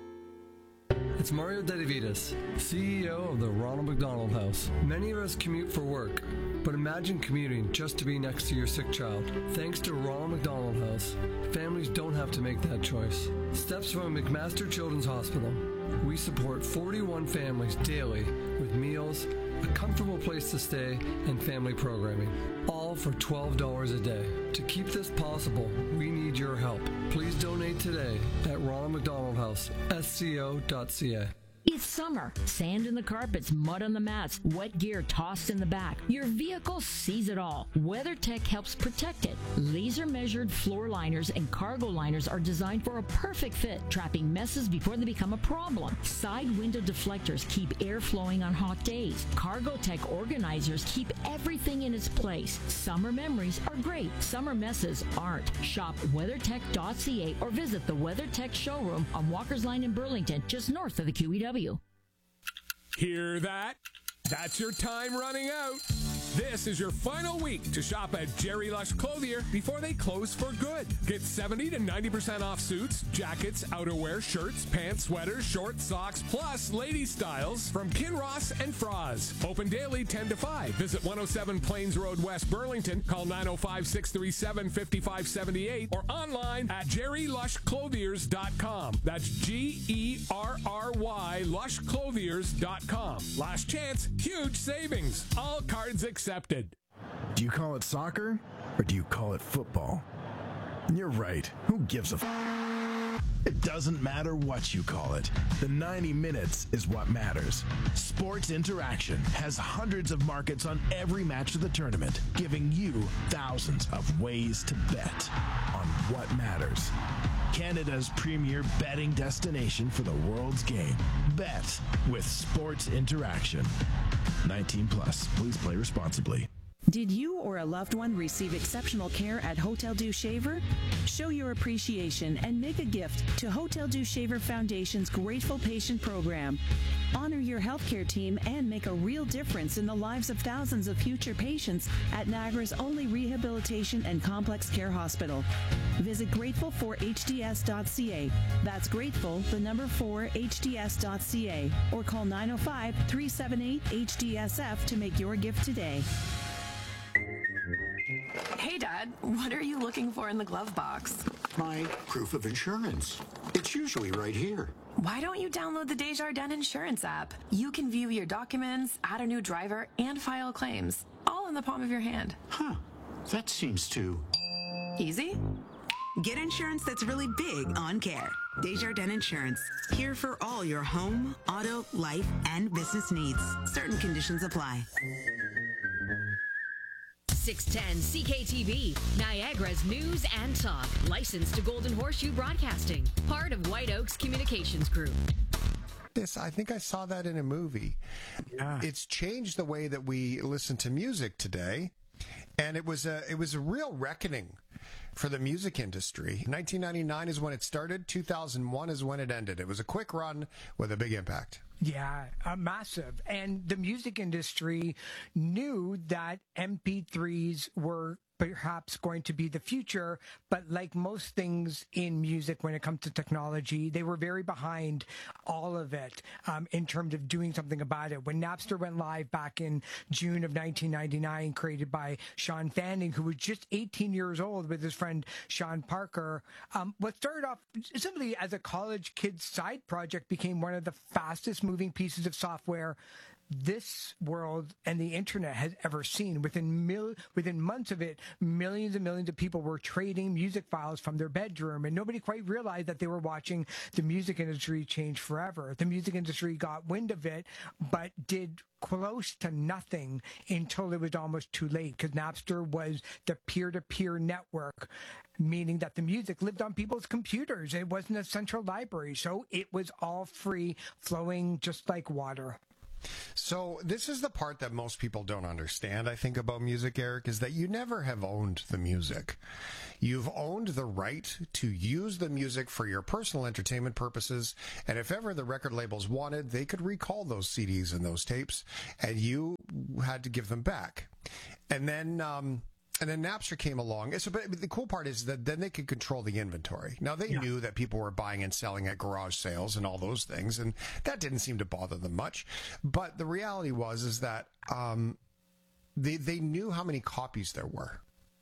Speaker 13: It's Mario Dedivitas, C E O of the Ronald McDonald House. Many of us commute for work, but imagine commuting just to be next to your sick child. Thanks to Ronald McDonald House, families don't have to make that choice. Steps from McMaster Children's Hospital. We support forty-one families daily with meals, a comfortable place to stay, and family programming, all for twelve dollars a day. To keep this possible, we need your help. Please donate today at Ronald McDonald House, S C O dot C A.
Speaker 21: It's summer. Sand in the carpets, mud on the mats, wet gear tossed in the back. Your vehicle sees it all. WeatherTech helps protect it. Laser-measured floor liners and cargo liners are designed for a perfect fit, trapping messes before they become a problem. Side window deflectors keep air flowing on hot days. CargoTech organizers keep everything in its place. Summer memories are great. Summer messes aren't. Shop weathertech dot c a or visit the WeatherTech showroom on Walker's Line in Burlington, just north of the Q E W.
Speaker 16: Hear that? That's your time running out. This is your final week to shop at Jerry Lush Clothier before they close for good. Get seventy to ninety percent off suits, jackets, outerwear, shirts, pants, sweaters, shorts, socks, plus lady styles from Kinross and Froz. Open daily ten to five. Visit one oh seven Plains Road, West Burlington. Call nine oh five, six three seven, five five seven eight or online at jerry lush clothiers dot com. That's G E R R Y lush clothiers dot com. Last chance, huge savings. All cards accepted.
Speaker 17: Do you call it soccer or do you call it football? You're right. Who gives a f- It doesn't matter what you call it. The ninety minutes is what matters. Sports Interaction has hundreds of markets on every match of the tournament, giving you thousands of ways to bet on what matters. Canada's premier betting destination for the world's game. Bet with Sports Interaction. nineteen plus. Please play responsibly.
Speaker 18: Did you or a loved one receive exceptional care at Hotel Dieu Shaver? Show your appreciation and make a gift to Hotel Dieu Shaver Foundation's Grateful Patient Program. Honor your healthcare team and make a real difference in the lives of thousands of future patients at Niagara's only rehabilitation and complex care hospital. Visit grateful for h d s dot c a. That's grateful, the number four, h d s dot c a. Or call nine oh five, three seven eight, H D S F to make your gift today.
Speaker 20: Hey, Dad, what are you looking for in the glove box?
Speaker 22: My proof of insurance. It's usually right here.
Speaker 20: Why don't you download the Desjardins Insurance app? You can view your documents, add a new driver, and file claims, all in the palm of your hand.
Speaker 22: Huh. That seems too...
Speaker 20: easy?
Speaker 29: Get insurance that's really big on care. Desjardins Insurance. Here for all your home, auto, life, and business needs. Certain conditions apply.
Speaker 21: six ten C K T V, Niagara's news and talk. Licensed to Golden Horseshoe Broadcasting. Part of White Oaks Communications Group.
Speaker 6: This, I think I saw that in a movie. Yeah. It's changed the way that we listen to music today. And it was a, it was a real reckoning for the music industry. nineteen ninety-nine is when it started. two thousand one is when it ended. It was a quick run with a big impact.
Speaker 30: Yeah, uh, massive. And the music industry knew that M P threes were perhaps going to be the future, but like most things in music when it comes to technology, they were very behind all of it um, in terms of doing something about it. When Napster went live back in June of nineteen ninety-nine, created by Sean Fanning, who was just eighteen years old with his friend Sean Parker, um, what started off simply as a college kid's side project became one of the fastest moving pieces of software this world and the internet has ever seen. Within mil- within months of it, millions and millions of people were trading music files from their bedroom, and nobody quite realized that they were watching the music industry change forever. The music industry got wind of it, but did close to nothing until it was almost too late, because Napster was the peer-to-peer network, meaning that the music lived on people's computers. It wasn't a central library, so it was all free, flowing just like water.
Speaker 6: So this is the part that most people don't understand, I think, about music, Eric, is that you never have owned the music. You've owned the right to use the music for your personal entertainment purposes, and if ever the record labels wanted, they could recall those C Ds and those tapes, and you had to give them back. And then... Um, And then Napster came along. So, but the cool part is that then they could control the inventory. Now, they yeah. knew that people were buying and selling at garage sales and all those things, and that didn't seem to bother them much. But the reality was is that um, they they knew how many copies there were.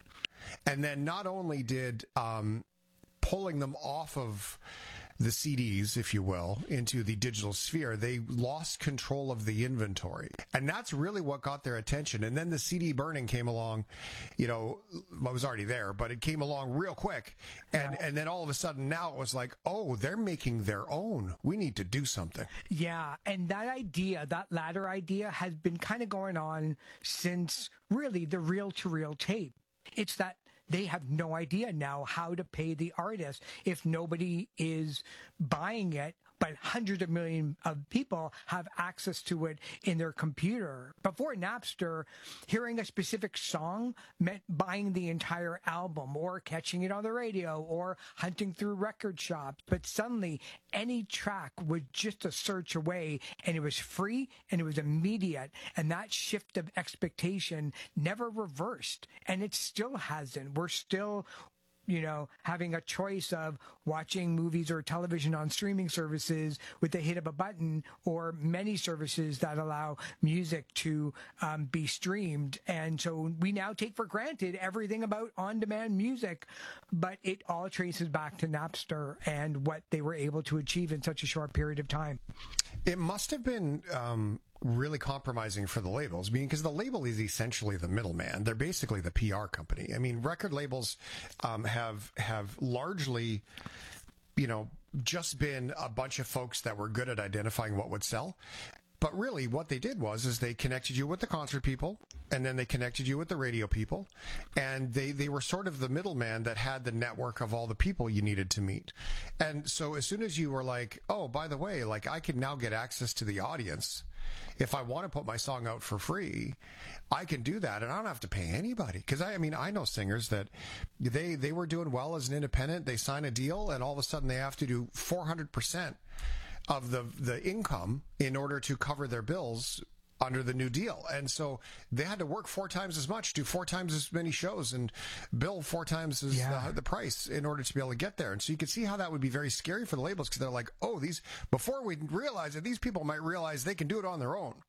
Speaker 6: And then not only did um, pulling them off of the C Ds, if you will, into the digital sphere, they lost control of the inventory. And that's really what got their attention. And then the C D burning came along, you know, I was already there, but it came along real quick. And, yeah. and then all of a sudden now it was like, oh, they're making their own. We need to do something.
Speaker 30: Yeah. And that idea, that latter idea has been kind of going on since really the reel-to-reel tape. It's that they have no idea now how to pay the artist if nobody is buying it, but hundreds of millions of people have access to it in their computer. Before Napster, hearing a specific song meant buying the entire album or catching it on the radio or hunting through record shops. But suddenly, any track was just a search away, and it was free and it was immediate. And that shift of expectation never reversed, and it still hasn't. We're still, you know, having a choice of watching movies or television on streaming services with the hit of a button, or many services that allow music to um, be streamed. And so we now take for granted everything about on-demand music, but it all traces back to Napster and what they were able to achieve in such a short period of time.
Speaker 6: It must have been... Um really compromising for the labels, because the label is essentially the middleman. They're basically the P R company. I mean, record labels um, have have largely, you know, just been a bunch of folks that were good at identifying what would sell. But really what they did was is they connected you with the concert people, and then they connected you with the radio people, and they, they were sort of the middleman that had the network of all the people you needed to meet. And so as soon as you were like, oh, by the way, like I can now get access to the audience. If I want to put my song out for free, I can do that, and I don't have to pay anybody. Because I, I mean, I know singers that they they were doing well as an independent. They sign a deal, and all of a sudden they have to do four hundred percent of the the income in order to cover their bills under the new deal. And so they had to work four times as much, do four times as many shows, and bill four times as
Speaker 30: yeah.
Speaker 6: the, the price in order to be able to get there. And so you can see how that would be very scary for the labels, because they're like, oh, these, before we realize it, these people might realize they can do it on their own.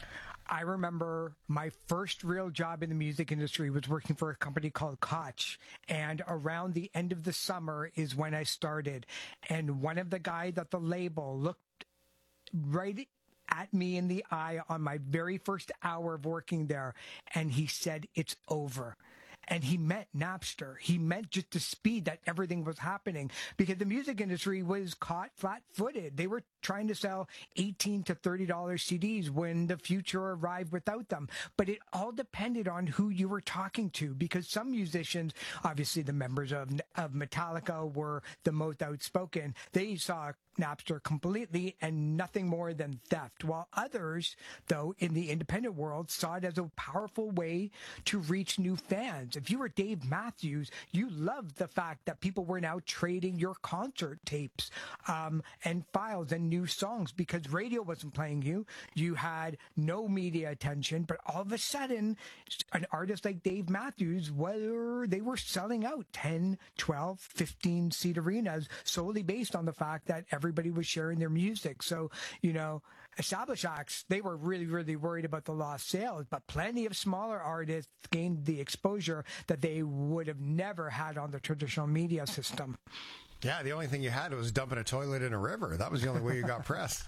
Speaker 30: I remember my first real job in the music industry was working for a company called Koch, and around the end of the summer is when I started. And one of the guys at the label looked right at me in the eye on my very first hour of working there, and he said, "It's over." And he meant Napster. He meant just the speed that everything was happening, because the music industry was caught flat-footed. They were trying to sell eighteen to thirty dollars C Ds when the future arrived without them. But it all depended on who you were talking to, because some musicians, obviously the members of, of Metallica were the most outspoken. They saw Napster completely and nothing more than theft, while others, though, in the independent world saw it as a powerful way to reach new fans. If you were Dave Matthews, you loved the fact that people were now trading your concert tapes um, and files and new songs because radio wasn't playing you. You had no media attention, but all of a sudden, an artist like Dave Matthews, whether they were selling out ten, twelve, fifteen seat arenas solely based on the fact that everybody was sharing their music. So, you know, established acts, they were really, really worried about the lost sales, but plenty of smaller artists gained the exposure that they would have never had on the traditional media system.
Speaker 6: Yeah, the only thing you had was dumping a toilet in a river. That was the only way you got press.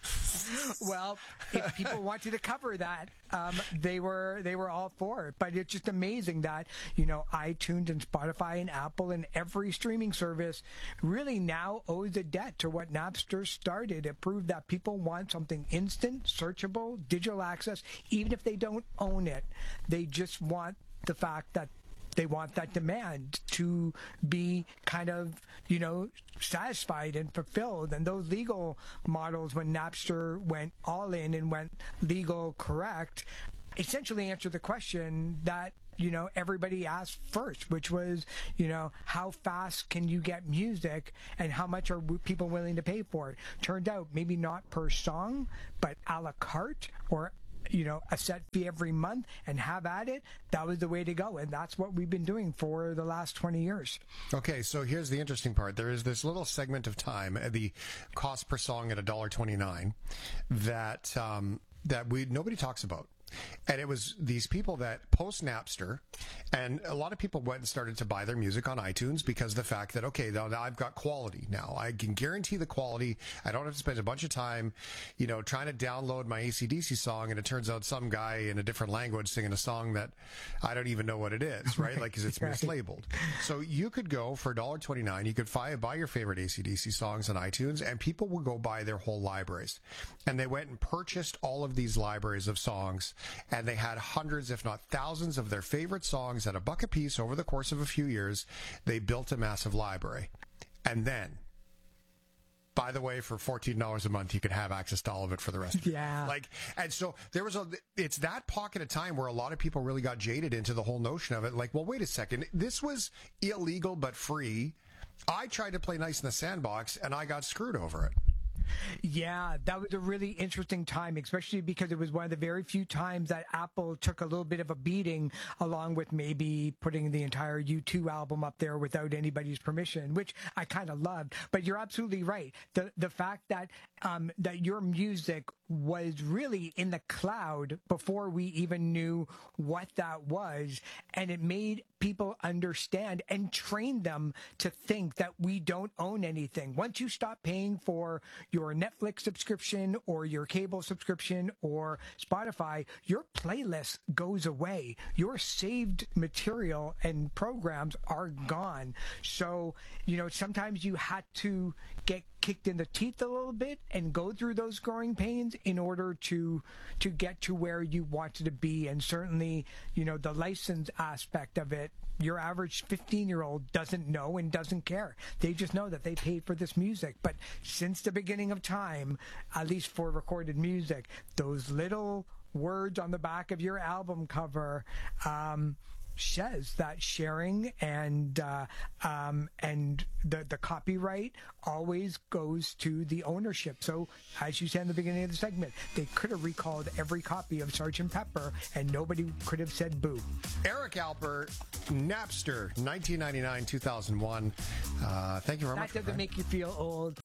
Speaker 30: Well, if people wanted to cover that, um, they were they were all for it. But it's just amazing that, you know, iTunes and Spotify and Apple and every streaming service really now owes a debt to what Napster started. It proved that people want something instant, searchable, digital access, even if they don't own it. They just want the fact that they want that demand to be kind of, you know, satisfied and fulfilled. And those legal models, when Napster went all in and went legal correct, essentially answered the question that, you know, everybody asked first, which was, you know, how fast can you get music and how much are people willing to pay for it? Turned out maybe not per song, but a la carte, or you know, a set fee every month and have at it. That was the way to go. And that's what we've been doing for the last twenty years.
Speaker 6: Okay, so here's the interesting part. There is this little segment of time at the cost per song at one dollar twenty-nine that um, that we nobody talks about. And it was these people that post Napster, and a lot of people went and started to buy their music on iTunes because of the fact that, okay, now, now I've got quality now. I can guarantee the quality. I don't have to spend a bunch of time, you know, trying to download my A C D C song, and it turns out some guy in a different language singing a song that I don't even know what it is, right? Like, because it's
Speaker 30: Right.
Speaker 6: mislabeled. So you could go for one dollar twenty-nine, you could buy, buy your favorite A C D C songs on iTunes, and people would go buy their whole libraries. And they went and purchased all of these libraries of songs, and they had hundreds, if not thousands, of their favorite songs at a buck a piece over the course of a few years. They built a massive library. And then, by the way, for fourteen dollars a month, you could have access to all of it for the rest of your
Speaker 30: Yeah.
Speaker 6: life. Like, and so there was a, it's that pocket of time where a lot of people really got jaded into the whole notion of it. Like, well, wait a second. This was illegal but free. I tried to play nice in the sandbox, and I got screwed over it.
Speaker 30: Yeah, that was a really interesting time, especially because it was one of the very few times that Apple took a little bit of a beating, along with maybe putting the entire U two album up there without anybody's permission, which I kind of loved. But you're absolutely right. The the fact that um, that your music was really in the cloud before we even knew what that was, and it made people understand and train them to think that we don't own anything. Once you stop paying for your Netflix subscription or your cable subscription or Spotify, your playlist goes away. Your saved material and programs are gone. So, you know, sometimes you had to get kicked in the teeth a little bit and go through those growing pains in order to to get to where you wanted to be. And certainly, you know, the license aspect of it, your average fifteen-year-old doesn't know and doesn't care. They just know that they paid for this music. But since the beginning of time, at least for recorded music, those little words on the back of your album cover um, says that sharing and uh, um, and the the copyright always goes to the ownership. So, as you said in the beginning of the segment, they could have recalled every copy of Sergeant Pepper, and nobody could have said boo.
Speaker 6: Eric Alper, Napster, nineteen ninety-nine, two thousand one. Uh, thank you very
Speaker 30: That
Speaker 6: much.
Speaker 30: doesn't make you feel old.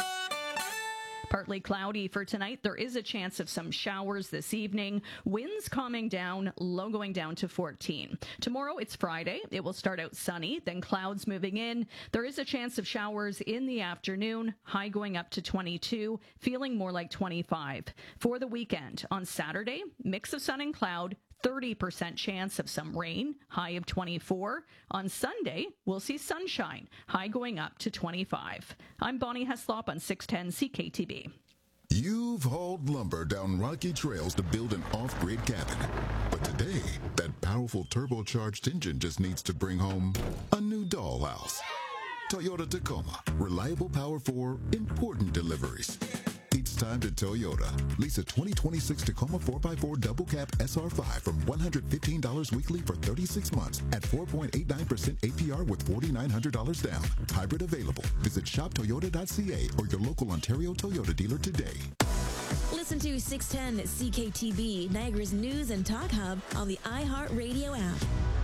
Speaker 15: Partly cloudy for tonight. There is a chance of some showers this evening. Winds calming down, low going down to fourteen. Tomorrow, it's Friday. It will start out sunny, then clouds moving in. There is a chance of showers in the afternoon, high going up to twenty-two, feeling more like twenty-five. For the weekend, on Saturday, mix of sun and cloud, thirty percent chance of some rain, high of twenty-four. On Sunday, we'll see sunshine, high going up to twenty-five. I'm Bonnie Heslop on six ten C K T B.
Speaker 1: You've hauled lumber down rocky trails to build an off-grid cabin. But today, that powerful turbocharged engine just needs to bring home a new dollhouse. Toyota Tacoma, reliable power for important deliveries. Each time to Toyota. Lease a twenty twenty-six Tacoma four by four double cab S R five from one hundred fifteen dollars weekly for thirty-six months at four point eight nine percent A P R with four thousand nine hundred dollars down. Hybrid available. Visit shop toyota dot c a or your local Ontario Toyota dealer today.
Speaker 2: Listen to six ten C K T B, Niagara's news and talk hub on the iHeartRadio app.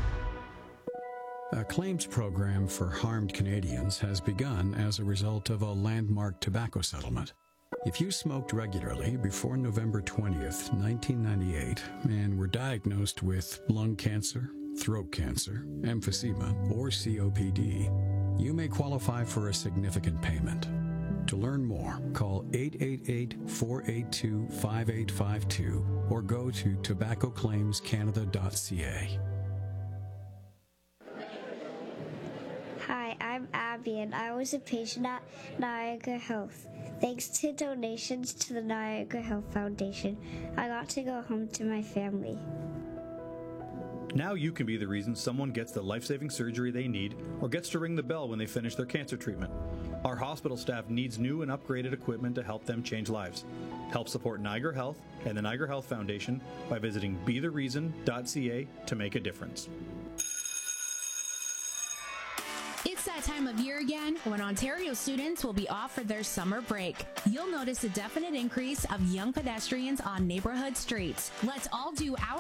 Speaker 10: A claims program for harmed Canadians has begun as a result of a landmark tobacco settlement. If you smoked regularly before November twentieth, nineteen ninety-eight, and were diagnosed with lung cancer, throat cancer, emphysema, or C O P D, you may qualify for a significant payment. To learn more, call eight eight eight, four eight two, five eight five two or go to tobacco claims canada dot c a.
Speaker 3: Hi, I'm Abby, and I was a patient at Niagara Health. Thanks to donations to the Niagara Health Foundation, I got to go home to my family.
Speaker 4: Now you can be the reason someone gets the life-saving surgery they need or gets to ring the bell when they finish their cancer treatment. Our hospital staff needs new and upgraded equipment to help them change lives. Help support Niagara Health and the Niagara Health Foundation by visiting be the reason dot c a to make a difference.
Speaker 9: It's that time of year again when Ontario students will be off for their summer break. You'll notice a definite increase of young pedestrians on neighborhood streets. Let's all do our